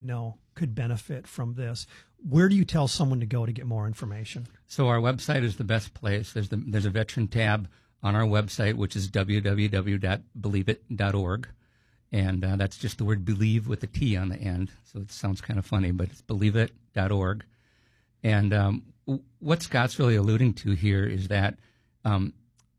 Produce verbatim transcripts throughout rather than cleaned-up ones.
know could benefit from this, where do you tell someone to go to get more information? So our website is the best place. There's the, there's a veteran tab on our website, which is w w w dot believe it dot org. And uh, that's just the word believe with a T on the end. So it sounds kind of funny, but it's believe it dot org. And um, w- what Scott's really alluding to here is that um,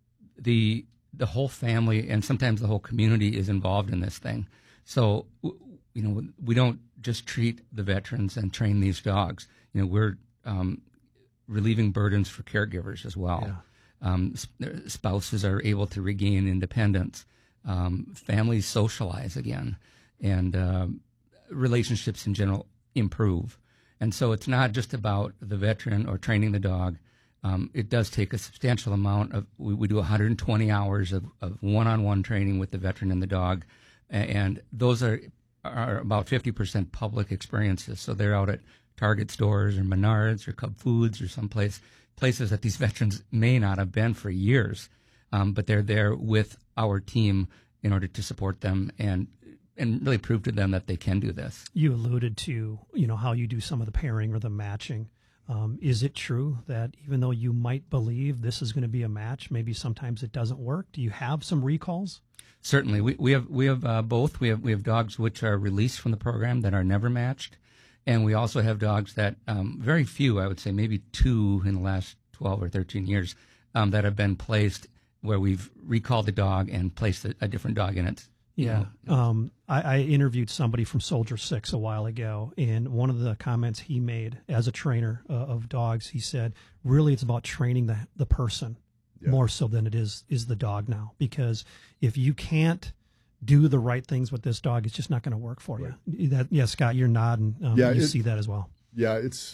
the the whole family and sometimes the whole community is involved in this thing. So, w- you know, we don't just treat the veterans and train these dogs. You know, we're um, relieving burdens for caregivers as well. Yeah. Um, sp- spouses are able to regain independence. Um, families socialize again, and uh, relationships in general improve. And so it's not just about the veteran or training the dog. Um, it does take a substantial amount of, we, we do one hundred twenty hours of, of one-on-one training with the veteran and the dog. And those are, are about fifty percent public experiences. So they're out at Target stores or Menards or Cub Foods or someplace, places that these veterans may not have been for years. Um, but they're there with our team in order to support them and and really prove to them that they can do this. You alluded to, you know, how you do some of the pairing or the matching. Um, is it true that even though you might believe this is going to be a match, maybe sometimes it doesn't work? Do you have some recalls? Certainly, we we have we have uh, both. We have we have dogs which are released from the program that are never matched, and we also have dogs that um, very few, I would say, maybe two in the last twelve or thirteen years, um, that have been placed where we've recalled the dog and placed a, a different dog in it. Yeah. You know. Um, I, I interviewed somebody from Soldier Six a while ago, and one of the comments he made as a trainer uh, of dogs, he said, really it's about training the, the person yeah. more so than it is, is the dog now. Because if you can't do the right things with this dog, it's just not going to work for right. you. That, yeah, Scott, you're nodding. Um, yeah, you it, see that as well. Yeah, it's...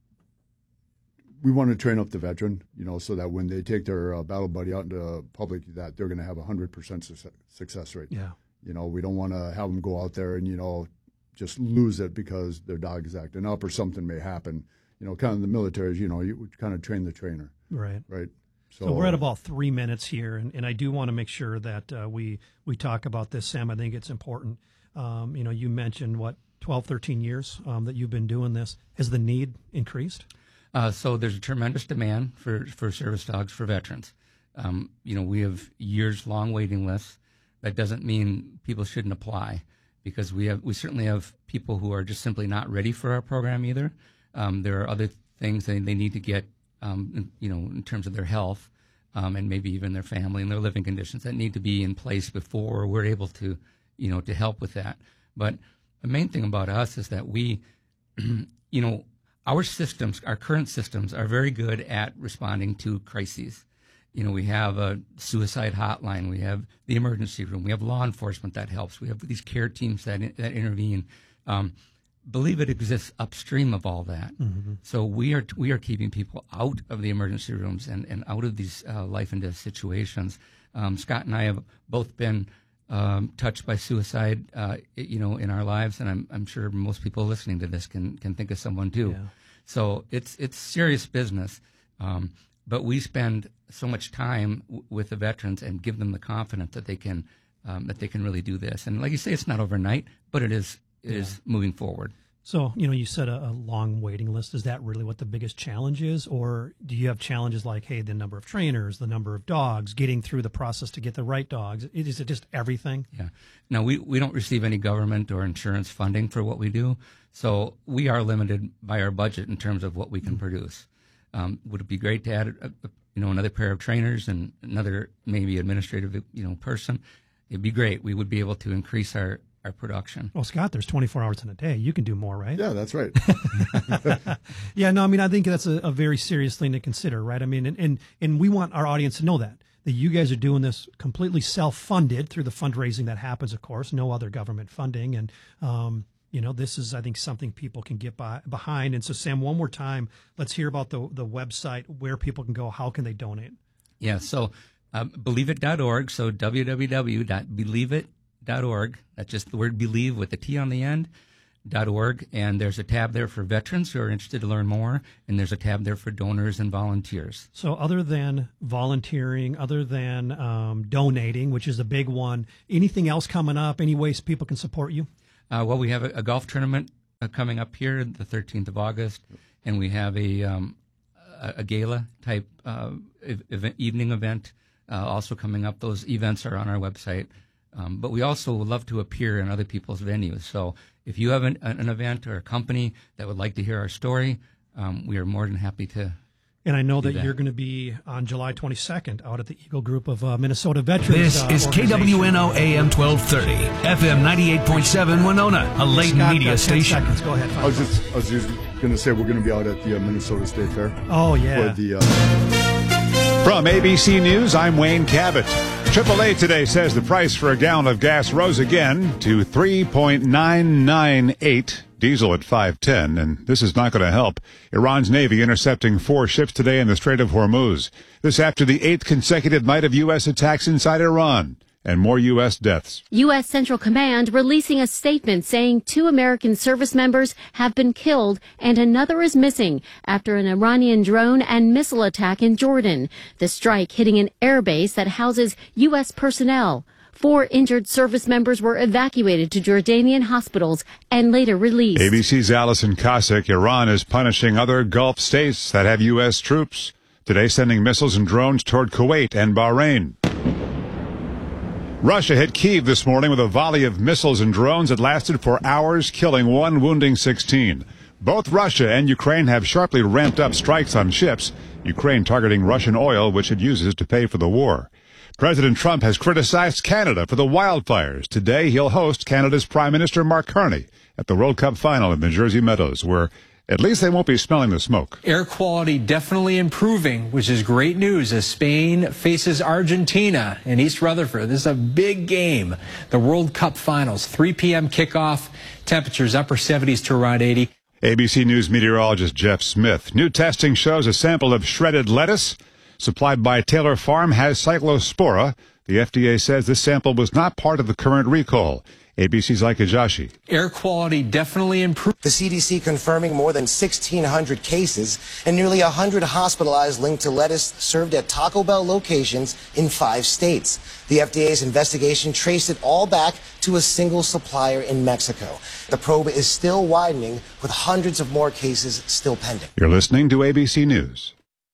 We want to train up the veteran, you know, so that when they take their uh, battle buddy out into public, that they're going to have a hundred percent success rate. Yeah. You know, we don't want to have them go out there and, you know, just lose it because their dog is acting up or something may happen. You know, kind of the military is, you know, you kind of train the trainer. Right. Right. So, so we're at about three minutes here, and, and I do want to make sure that uh, we we talk about this, Sam. I think it's important. Um, you know, you mentioned, what, twelve, thirteen years um, that you've been doing this. Has the need increased? Uh, so there's a tremendous demand for, for service dogs for veterans. Um, you know, we have years-long waiting lists. That doesn't mean people shouldn't apply, because we have we certainly have people who are just simply not ready for our program either. Um, there are other things they, they need to get, um, in, you know, in terms of their health um, and maybe even their family and their living conditions that need to be in place before we're able to, you know, to help with that. But the main thing about us is that we, you know, our systems, our current systems, are very good at responding to crises. You know, we have a suicide hotline, we have the emergency room, we have law enforcement that helps, we have these care teams that that intervene. Um, believe it exists upstream of all that. Mm-hmm. So we are we are keeping people out of the emergency rooms and, and out of these uh, life and death situations. Um, Scott and I have both been um, touched by suicide, uh, you know, in our lives, and I'm I'm sure most people listening to this can can think of someone too. Yeah. So it's it's serious business, um, but we spend so much time w- with the veterans and give them the confidence that they can um, that they can really do this. And like you say, it's not overnight, but it is it yeah. is moving forward. So, you know, you said a, a long waiting list. Is that really what the biggest challenge is? Or do you have challenges like, hey, the number of trainers, the number of dogs, getting through the process to get the right dogs? Is it just everything? Yeah. No, we, we don't receive any government or insurance funding for what we do. So we are limited by our budget in terms of what we can mm-hmm. produce. Um, would it be great to add, a, a, you know, another pair of trainers and another maybe administrative, you know, person? It'd be great. We would be able to increase our, our production. Well, Scott, there's twenty-four hours in a day. You can do more, right? Yeah, that's right. Yeah, no, I mean, I think that's a, a very serious thing to consider, right? I mean, and, and, and we want our audience to know that, that you guys are doing this completely self-funded through the fundraising that happens, of course, no other government funding. And, um, you know, this is, I think, something people can get by, behind. And so, Sam, one more time, let's hear about the the website, where people can go, how can they donate? Yeah, so um, believe it dot org, so w w w dot believe it dot org. That's just the word believe with the T on the end, dot org. And there's a tab there for veterans who are interested to learn more, and there's a tab there for donors and volunteers. So other than volunteering, other than um, donating, which is a big one, anything else coming up, any ways people can support you? Uh, well, we have a, a golf tournament uh, coming up here the thirteenth of August, and we have a um, a, a gala type uh, event, evening event uh, also coming up. Those events are on our website, um, but we also would love to appear in other people's venues. So if you have an, an event or a company that would like to hear our story, um, we are more than happy to. And I know that, that you're going to be on July twenty-second out at the Eagle Group of uh, Minnesota Veterans. This uh, is K W N O A M twelve thirty, F M ninety-eight point seven Winona, a late Scott, media uh, station. Seconds. Go ahead. I was just, I was just going to say we're going to be out at the uh, Minnesota State Fair. Oh, yeah. For the, uh... From A B C News, I'm Wayne Cabot. triple A today says the price for a gallon of gas rose again to three point nine nine eight. Diesel at five ten, and this is not going to help. Iran's Navy intercepting four ships today in the Strait of Hormuz. This after the eighth consecutive night of U S attacks inside Iran. And more U S deaths. U S Central Command releasing a statement saying two American service members have been killed and another is missing after an Iranian drone and missile attack in Jordan. The strike hitting an airbase that houses U S personnel. Four injured service members were evacuated to Jordanian hospitals and later released. A B C's Allison Cossack. Iran is punishing other Gulf states that have U S troops. Today sending missiles and drones toward Kuwait and Bahrain. Russia hit Kyiv this morning with a volley of missiles and drones that lasted for hours, killing one, wounding sixteen. Both Russia and Ukraine have sharply ramped up strikes on ships, Ukraine targeting Russian oil, which it uses to pay for the war. President Trump has criticized Canada for the wildfires. Today, he'll host Canada's Prime Minister Mark Carney at the World Cup final in the Jersey Meadows, where at least they won't be smelling the smoke. Air quality definitely improving, which is great news as Spain faces Argentina in East Rutherford. This is a big game. The World Cup finals, three p.m. kickoff, temperatures upper seventies to around eighty. A B C News meteorologist Jeff Smith. New testing shows a sample of shredded lettuce supplied by Taylor Farm has cyclospora. The F D A says this sample was not part of the current recall. A B C's Ike Ajashi. Air quality definitely improved. The C D C confirming more than sixteen hundred cases and nearly one hundred hospitalized linked to lettuce served at Taco Bell locations in five states. The F D A's investigation traced it all back to a single supplier in Mexico. The probe is still widening with hundreds of more cases still pending. You're listening to A B C News.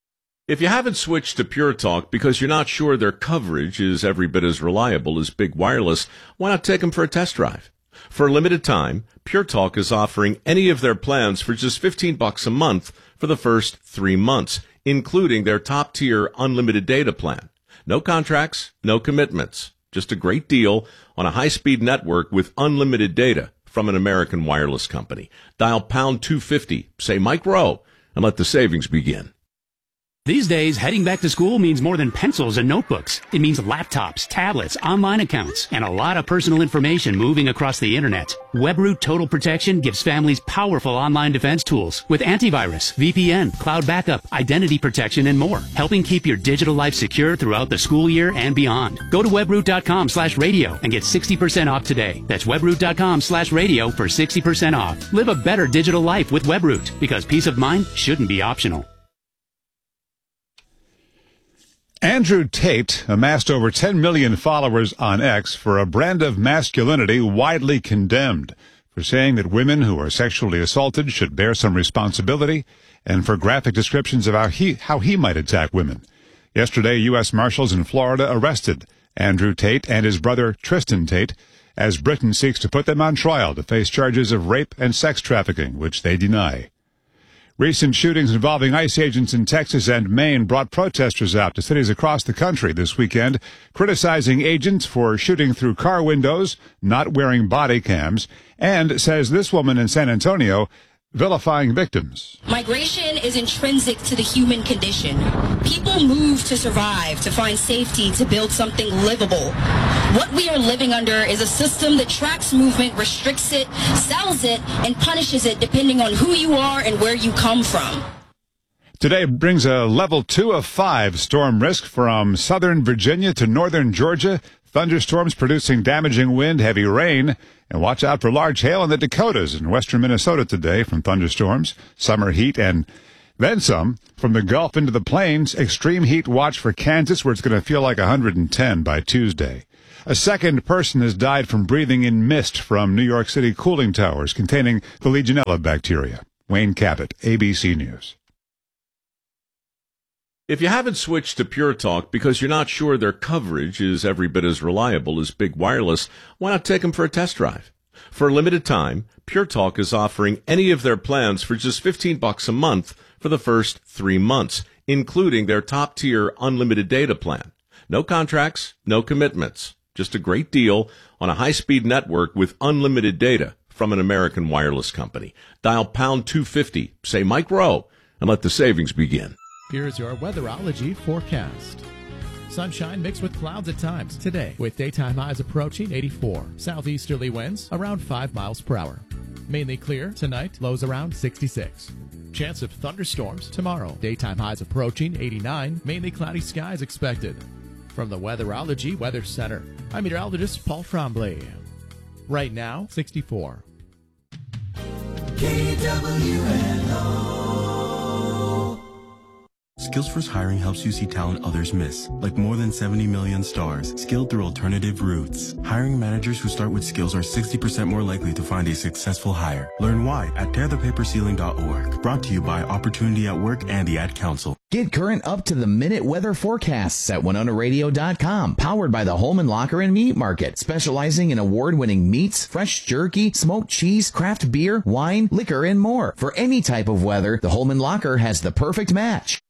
If you haven't switched to Pure Talk because you're not sure their coverage is every bit as reliable as Big Wireless, why not take them for a test drive? For a limited time, Pure Talk is offering any of their plans for just fifteen bucks a month for the first three months, including their top-tier unlimited data plan. No contracts, no commitments, just a great deal on a high-speed network with unlimited data from an American wireless company. Dial pound two fifty, say Mike Rowe, and let the savings begin. These days, heading back to school means more than pencils and notebooks. It means laptops, tablets, online accounts, and a lot of personal information moving across the internet. WebRoot Total Protection gives families powerful online defense tools with antivirus, V P N, cloud backup, identity protection, and more, helping keep your digital life secure throughout the school year and beyond. Go to webroot.com slash radio and get sixty percent off today. That's webroot.com slash radio for sixty percent off. Live a better digital life with WebRoot, because peace of mind shouldn't be optional. Andrew Tate amassed over ten million followers on X for a brand of masculinity widely condemned, for saying that women who are sexually assaulted should bear some responsibility, and for graphic descriptions of how he, how he might attack women. Yesterday, U S Marshals in Florida arrested Andrew Tate and his brother Tristan Tate as Britain seeks to put them on trial to face charges of rape and sex trafficking, which they deny. Recent shootings involving ICE agents in Texas and Maine brought protesters out to cities across the country this weekend, criticizing agents for shooting through car windows, not wearing body cams, and, says this woman in San Antonio, vilifying victims. Migration is intrinsic to the human condition. People move to survive, to find safety, to build something livable. What we are living under is a system that tracks movement, restricts it, sells it, and punishes it depending on who you are and where you come from. Today brings a level two of five storm risk from southern Virginia to northern Georgia. Thunderstorms producing damaging wind, heavy rain, and watch out for large hail in the Dakotas and western Minnesota today from thunderstorms, summer heat, and then some. From the Gulf into the plains, extreme heat watch for Kansas, where it's going to feel like one hundred ten by Tuesday. A second person has died from breathing in mist from New York City cooling towers containing the Legionella bacteria. Wayne Cabot, A B C News. If you haven't switched to Pure Talk because you're not sure their coverage is every bit as reliable as Big Wireless, why not take them for a test drive? For a limited time, Pure Talk is offering any of their plans for just fifteen bucks a month for the first three months, including their top-tier unlimited data plan. No contracts, no commitments. Just a great deal on a high-speed network with unlimited data from an American wireless company. Dial pound two fifty, say Mike Rowe, and let the savings begin. Here's your weatherology forecast. Sunshine mixed with clouds at times today, with daytime highs approaching eighty-four. Southeasterly winds around five miles per hour. Mainly clear tonight, lows around sixty-six. Chance of thunderstorms tomorrow. Daytime highs approaching eighty-nine. Mainly cloudy skies expected. From the Weatherology Weather Center, I'm meteorologist Paul Tremblay. Right now, sixty-four. K W N O. SkillsFirst Hiring helps you see talent others miss, like more than seventy million stars, skilled through alternative routes. Hiring managers who start with skills are sixty percent more likely to find a successful hire. Learn why at tear the paper ceiling dot org. Brought to you by Opportunity at Work and the Ad Council. Get current up-to-the-minute weather forecasts at winona radio dot com. Powered by the Holman Locker and Meat Market, specializing in award-winning meats, fresh jerky, smoked cheese, craft beer, wine, liquor, and more. For any type of weather, the Holman Locker has the perfect match.